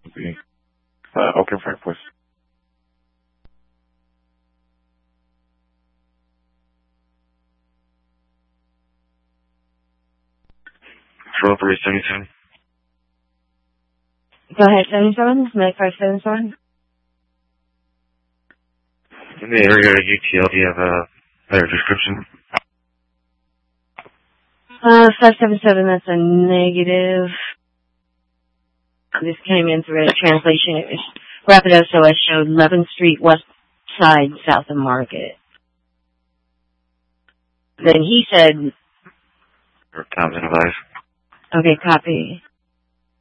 Okay. Okay, fine, pues. Throw up 377. Go ahead, 77, Medic 577. In the area of UTL, do you have a better description? 577, that's a negative. This came in through a translation. It was Rapid SOS showed 11th Street, West Side, south of Market. Then he said... Or Tom's and Advice. Okay, copy.